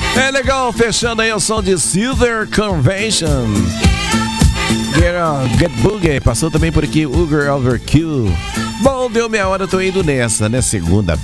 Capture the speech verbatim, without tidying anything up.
É legal, fechando aí o som de Silver Convention. Get, uh, Get Boogie, passou também por aqui Uber Overkill. Bom, deu meia hora, tô indo nessa, né? Segunda